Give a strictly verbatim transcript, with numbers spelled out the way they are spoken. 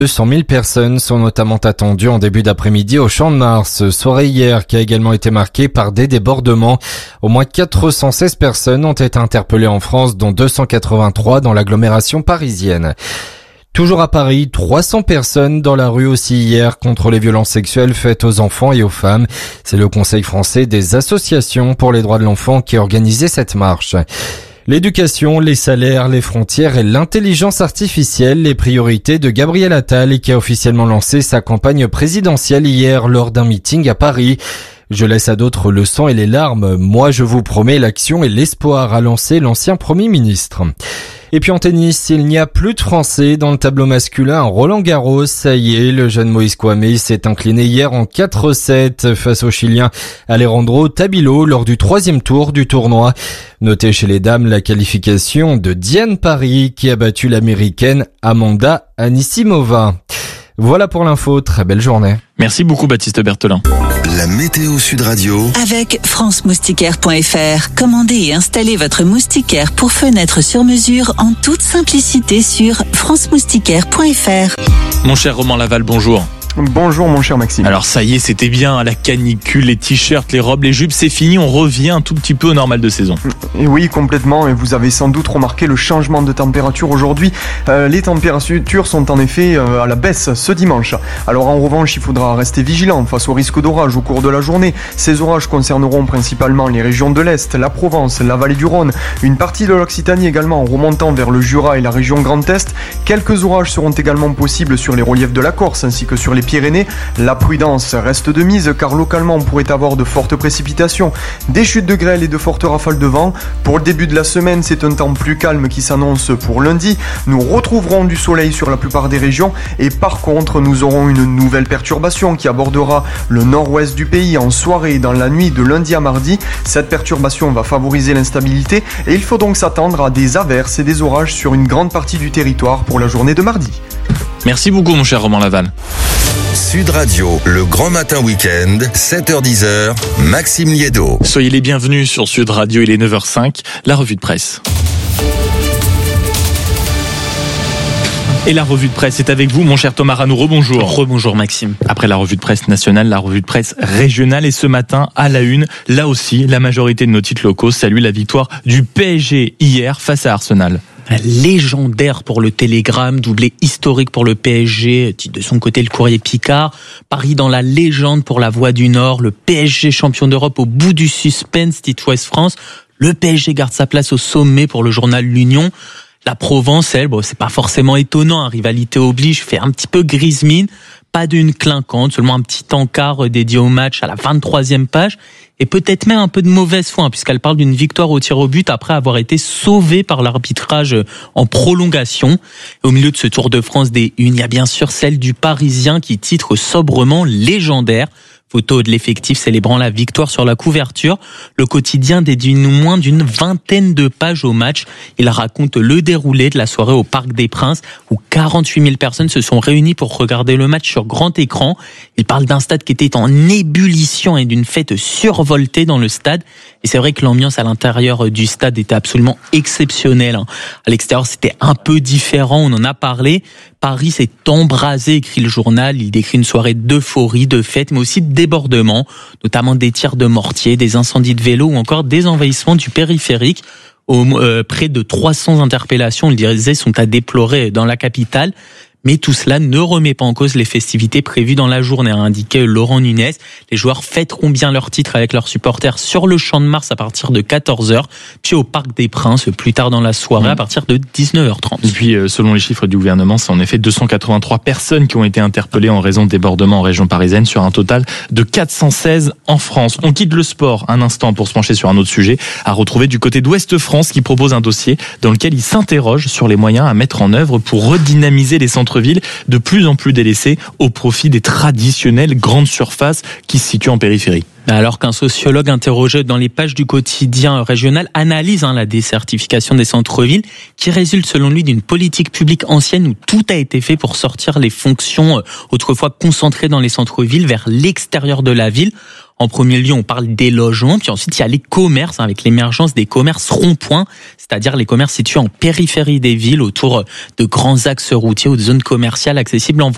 deux cent mille personnes sont notamment attendues en début d'après-midi au Champ de Mars. Soirée hier qui a également été marquée par des débordements. Au moins quatre cent seize personnes ont été interpellées en France, dont deux cent quatre-vingt-trois dans l'agglomération parisienne. Toujours à Paris, trois cents personnes dans la rue aussi hier contre les violences sexuelles faites aux enfants et aux femmes. C'est le Conseil français des associations pour les droits de l'enfant qui a organisé cette marche. L'éducation, les salaires, les frontières et l'intelligence artificielle, les priorités de Gabriel Attal qui a officiellement lancé sa campagne présidentielle hier lors d'un meeting à Paris. Je laisse à d'autres le sang et les larmes. Moi, je vous promets l'action et l'espoir, a lancé l'ancien Premier ministre. Et puis en tennis, il n'y a plus de Français dans le tableau masculin à Roland-Garros. Ça y est, le jeune Moïse Kouamé s'est incliné hier en quatre sept face au Chilien Alejandro Tabilo lors du troisième tour du tournoi. Notez chez les dames la qualification de Diane Paris qui a battu l'américaine Amanda Anisimova. Voilà pour l'info, très belle journée. Merci beaucoup Baptiste Berthelin. La météo Sud Radio. Avec france moustiquaire point f r, commandez et installez votre moustiquaire pour fenêtre sur mesure en toute simplicité sur france moustiquaire point f r. Mon cher Romain Laval, bonjour. Bonjour mon cher Maxime. Alors ça y est, c'était bien, la canicule, les t-shirts, les robes, les jupes, c'est fini, on revient un tout petit peu au normal de saison. Et oui, complètement, et vous avez sans doute remarqué le changement de température aujourd'hui. Euh, les températures sont en effet euh, à la baisse ce dimanche. Alors en revanche, il faudra rester vigilant face au risque d'orage au cours de la journée. Ces orages concerneront principalement les régions de l'Est, la Provence, la vallée du Rhône, une partie de l'Occitanie également en remontant vers le Jura et la région Grand Est. Quelques orages seront également possibles sur les reliefs de la Corse ainsi que sur les Pyrénées. La prudence reste de mise car localement on pourrait avoir de fortes précipitations, des chutes de grêle et de fortes rafales de vent. Pour le début de la semaine, c'est un temps plus calme qui s'annonce pour lundi. Nous retrouverons du soleil sur la plupart des régions et par contre nous aurons une nouvelle perturbation qui abordera le nord-ouest du pays en soirée dans la nuit de lundi à mardi. Cette perturbation va favoriser l'instabilité et il faut donc s'attendre à des averses et des orages sur une grande partie du territoire pour la journée de mardi. Merci beaucoup mon cher Romain Laval. Sud Radio, le grand matin week-end, sept heures dix, Maxime Liédo. Soyez les bienvenus sur Sud Radio, il est neuf heures cinq, la revue de presse. Et la revue de presse est avec vous, mon cher Thomas Ranoux. Rebonjour. Rebonjour Maxime. Après la revue de presse nationale, la revue de presse régionale. Et ce matin, à la une, là aussi, la majorité de nos titres locaux salue la victoire du P S G hier face à Arsenal. Légendaire pour le Télégramme, doublé historique pour le P S G, titre de son côté le Courrier Picard. Paris dans la légende pour la Voix du Nord, le P S G champion d'Europe au bout du suspense, titre Ouest France. Le P S G garde sa place au sommet pour le journal L'Union. La Provence, elle, bon, c'est pas forcément étonnant, hein, rivalité oblige, fait un petit peu grise mine, pas d'une clinquante, seulement un petit encart dédié au match à la vingt-troisième page, et peut-être même un peu de mauvaise foi, hein, puisqu'elle parle d'une victoire au tir au but après avoir été sauvée par l'arbitrage en prolongation. Et au milieu de ce Tour de France des Unes, il y a bien sûr celle du Parisien qui titre sobrement légendaire. Photo de l'effectif célébrant la victoire sur la couverture. Le quotidien dédie moins d'une vingtaine de pages au match. Il raconte le déroulé de la soirée au Parc des Princes où quarante-huit mille personnes se sont réunies pour regarder le match sur grand écran. Il parle d'un stade qui était en ébullition et d'une fête survoltée dans le stade. Et c'est vrai que l'ambiance à l'intérieur du stade était absolument exceptionnelle. À l'extérieur, c'était un peu différent, on en a parlé. Paris s'est embrasé, écrit le journal. Il décrit une soirée d'euphorie, de fête, mais aussi de débordements, notamment des tirs de mortier, des incendies de vélos ou encore des envahissements du périphérique. Au, euh, près de trois cents interpellations, il disait, sont à déplorer dans la capitale. Mais tout cela ne remet pas en cause les festivités prévues dans la journée, a indiqué Laurent Nunez. Les joueurs fêteront bien leur titre avec leurs supporters sur le Champ de Mars à partir de quatorze heures, puis au Parc des Princes plus tard dans la soirée à partir de dix-neuf heures trente. Et puis, selon les chiffres du gouvernement, c'est en effet deux cent quatre-vingt-trois personnes qui ont été interpellées en raison de débordements en région parisienne sur un total de quatre cent seize en France. On quitte le sport un instant pour se pencher sur un autre sujet à retrouver du côté d'Ouest France qui propose un dossier dans lequel il s'interroge sur les moyens à mettre en œuvre pour redynamiser les centres ville de plus en plus délaissés au profit des traditionnelles grandes surfaces qui se situent en périphérie. Alors qu'un sociologue interrogé dans les pages du quotidien régional analyse hein, la désertification des centres-villes qui résulte selon lui d'une politique publique ancienne où tout a été fait pour sortir les fonctions euh, autrefois concentrées dans les centres-villes vers l'extérieur de la ville. En premier lieu, on parle des logements, puis ensuite il y a les commerces, hein, avec l'émergence des commerces ronds-points, c'est-à-dire les commerces situés en périphérie des villes, autour de grands axes routiers ou de zones commerciales accessibles en voiture.